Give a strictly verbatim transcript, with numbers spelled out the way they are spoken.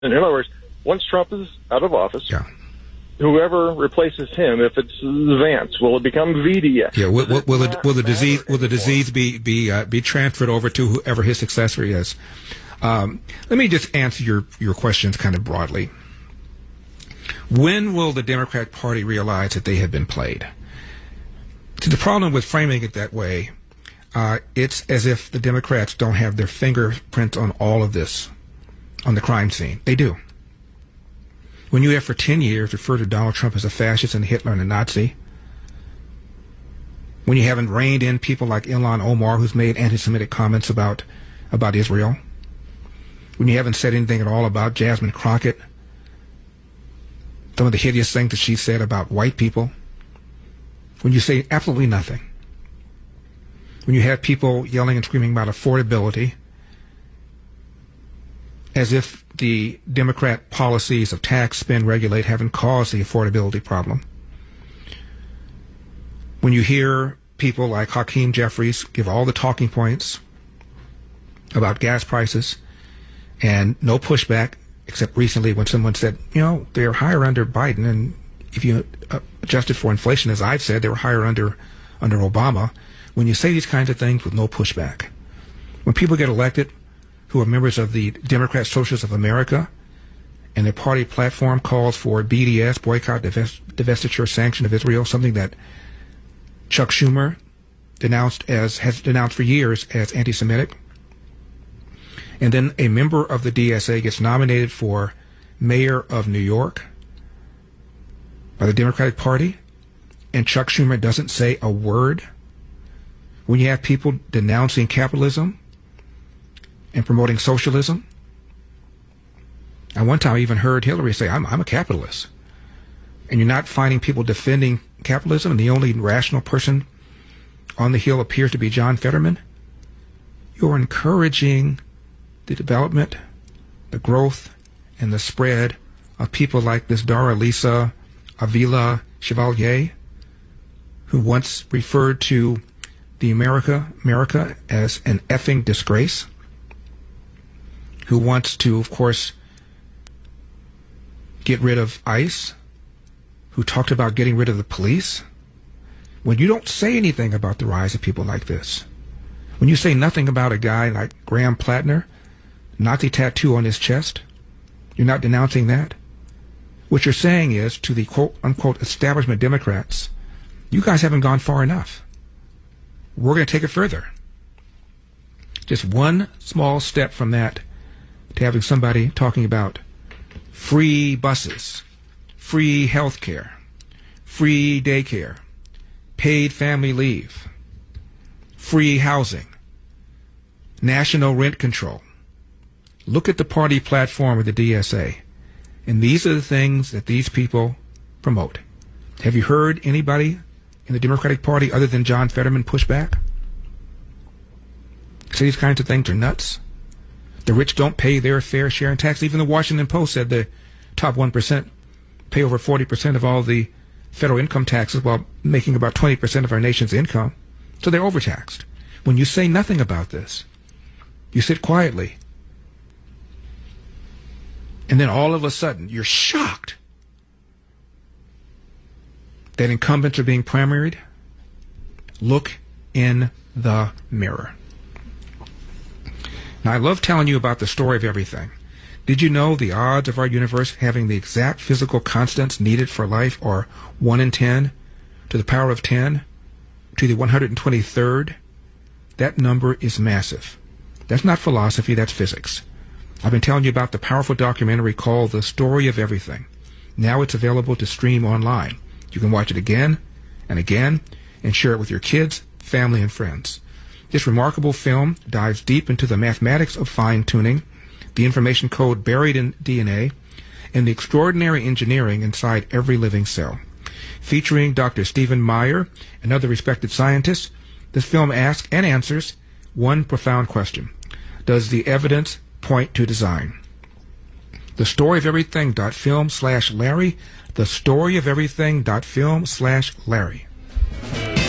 In other words, once Trump is out of office, yeah. whoever replaces him, if it's Vance, will it become V D S? Yeah, will, will, will, the, will the disease will the disease be be uh, be transferred over to whoever his successor is? Um, let me just answer your your questions kind of broadly. When will the Democratic Party realize that they have been played? See, the problem with framing it that way, uh, it's as if the Democrats don't have their fingerprint on all of this, on the crime scene. They do. When you have for ten years referred to Donald Trump as a fascist and a Hitler and a Nazi, when you haven't reined in people like Ilhan Omar, who's made anti-Semitic comments about about Israel, when you haven't said anything at all about Jasmine Crockett, some of the hideous things that she said about white people, when you say absolutely nothing, when you have people yelling and screaming about affordability, as if the Democrat policies of tax, spend, regulate haven't caused the affordability problem. When you hear people like Hakeem Jeffries give all the talking points about gas prices and no pushback, except recently when someone said, you know, they're higher under Biden, and if you uh, adjusted for inflation, as I've said, they were higher under under Obama. When you say these kinds of things with no pushback, when people get elected who are members of the Democrat Socialists of America, and their party platform calls for B D S, boycott, divest, divestiture, sanction of Israel, something that Chuck Schumer denounced as has denounced for years as anti-Semitic, and then a member of the D S A gets nominated for mayor of New York by the Democratic Party, and Chuck Schumer doesn't say a word. When you have people denouncing capitalism and promoting socialism. At one time I even heard Hillary say, I'm, I'm a capitalist. And you're not finding people defending capitalism, and the only rational person on the Hill appears to be John Fetterman. You're encouraging the development, the growth, and the spread of people like this Dara Lisa Avila Chevalier, who once referred to the America, America as an effing disgrace, who wants to, of course, get rid of ICE, who talked about getting rid of the police. When you don't say anything about the rise of people like this, when you say nothing about a guy like Graham Plattner, Nazi tattoo on his chest, you're not denouncing that. What you're saying is to the quote-unquote establishment Democrats, you guys haven't gone far enough. We're going to take it further. Just one small step from that to having somebody talking about free buses, free health care, free daycare, paid family leave, free housing, national rent control. Look at the party platform of the D S A, and these are the things that these people promote. Have you heard anybody in the Democratic Party other than John Fetterman push back? Say these kinds of things are nuts. The rich don't pay their fair share in tax. Even the Washington Post said the top one percent pay over forty percent of all the federal income taxes while making about twenty percent of our nation's income. So they're overtaxed. When you say nothing about this, you sit quietly, and then all of a sudden you're shocked that incumbents are being primaried. Look in the mirror. Now, I love telling you about the story of everything. Did you know the odds of our universe having the exact physical constants needed for life are one in ten to the power of ten to the one hundred twenty-third? That number is massive. That's not philosophy, that's physics. I've been telling you about the powerful documentary called The Story of Everything. Now it's available to stream online. You can watch it again and again and share it with your kids, family, and friends. This remarkable film dives deep into the mathematics of fine-tuning, the information code buried in D N A, and the extraordinary engineering inside every living cell. Featuring Doctor Stephen Meyer and other respected scientists, this film asks and answers one profound question. Does the evidence point to design? The story of everything dot film slash Larry. The story of everything dot film slash Larry.